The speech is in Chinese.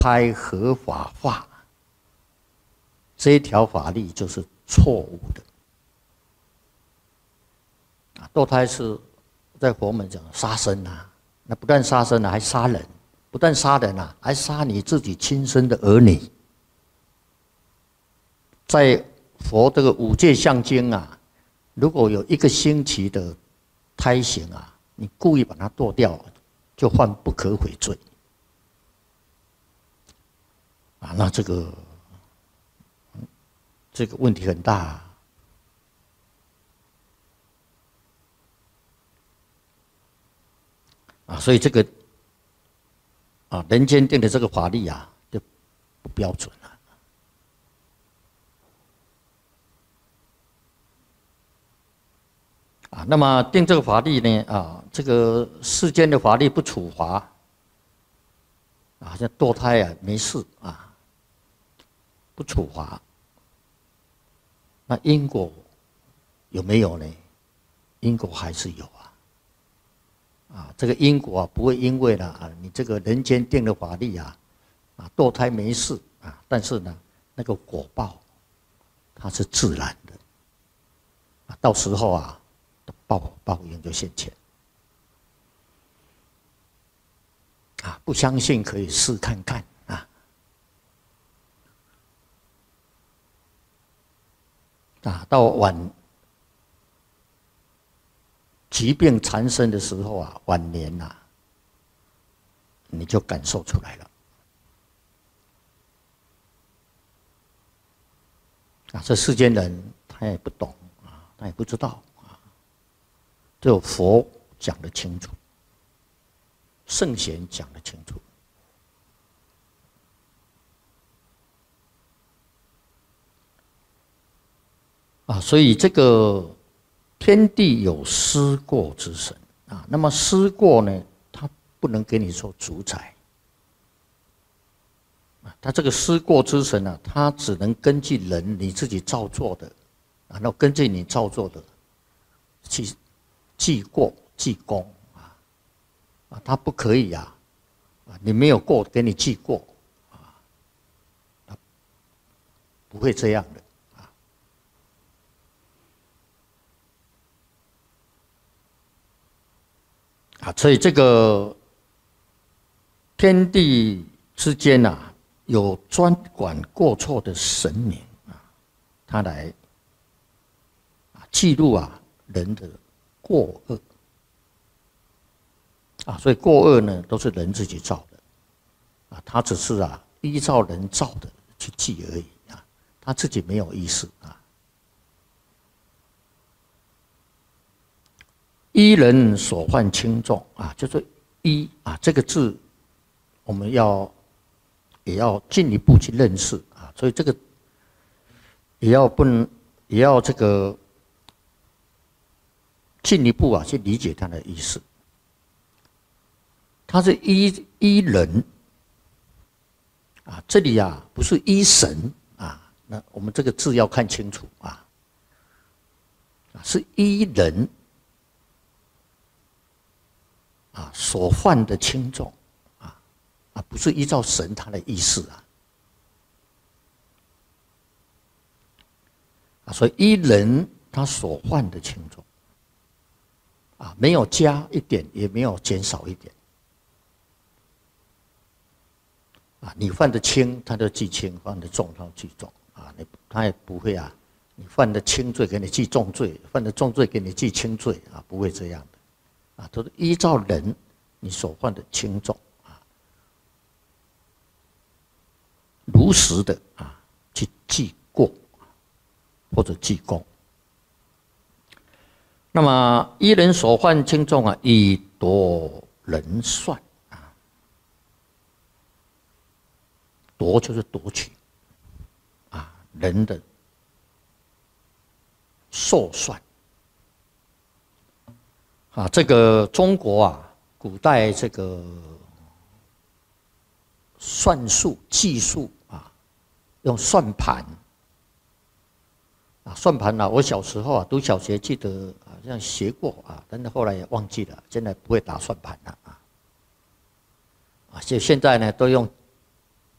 胎合法化，这一条法律就是错误的。堕胎是在佛门讲杀生啊，那不但杀生啊，还杀人，不但杀人啊，还杀你自己亲生的儿女。在佛这个五戒相经啊，如果有1个星期的胎形啊，你故意把它剁掉，就犯不可悔罪。啊，那这个问题很大啊。所以这个人间定的这个法律啊，就不标准了。那么定这个法律呢，这个世间的法律不处罚，像堕胎啊没事啊，不处罚。那因果有没有呢？因果还是有啊。这个因果不会因为你这个人间定的法律堕胎没事但是呢，那个果报它是自然的到时候报应就现前不相信可以试看看到疾病缠身的时候晚年你就感受出来了这世间人他也不懂他也不知道只有佛讲得清楚，圣贤讲得清楚所以这个天地有失过之神那么失过呢，他不能给你做主宰他这个失过之神他只能根据你自己造作的，然后根据你造作的去记过记功他不可以你没有过给你记过他不会这样的所以这个天地之间有专管过错的神明他来记录人的过恶所以过恶呢都是人自己造的他只是依照人造的去记而已他自己没有意识依人所犯轻重就是依这个字我们也要进一步去认识所以这个也要这个进一步去理解它的意思。它是依人这里不是依神那我们这个字要看清楚是依人所犯的轻重不是依照神他的意思所以依人他所犯的轻重没有加一点，也没有减少一点你犯的轻，他就记轻；犯的重，他就记重他也不会你犯的轻罪给你记重罪，犯的重罪给你记轻罪不会这样的都是依照人你所犯的轻重如实的去记过或者记功。那么依人所犯轻重以夺人算夺就是夺取人的寿算这个中国古代这个算术计数用算盘算盘我小时候读小学记得好像学过但是后来也忘记了，现在不会打算盘了就现在呢都用